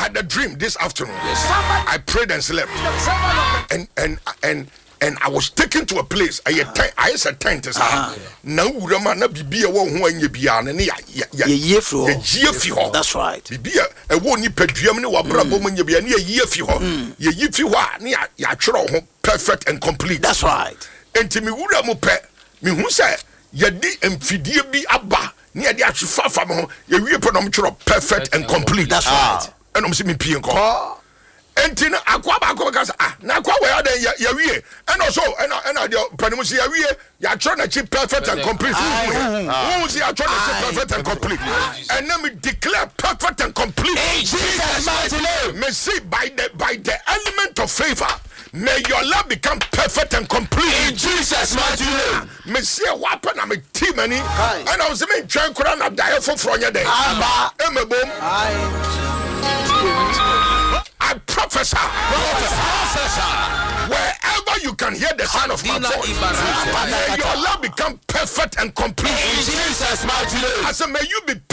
had a dream this afternoon. I prayed and slept. And I was taken to a place. I is a tent. Now, Ramana Bibia won't want Bian and That's right. Bibia, a won't Pedriam, no Brabo when you be a near year for her. You are near Yachro, perfect and complete. That's right. And to me, Uramupe, me who said, Yadi and Fidia be Abba, near the actual far from home, you repronominate perfect and complete. That's right. And I'm seeing Pianco. And Tina Aquaba Nakwa and also and your Panamusi you're trying to achieve perfect and complete. Who's you trying to achieve perfect and complete? And let me declare perfect and complete. Jesus mighty name. May see by the element of favor. May your love become perfect and complete. In Jesus mighty name. May see a weapon I'm a team and I was saying Chankuran of the from your day. I prophesy. Wherever you can hear the sound of my voice, may your love become perfect and complete. In Jesus' mighty name. I said, may you be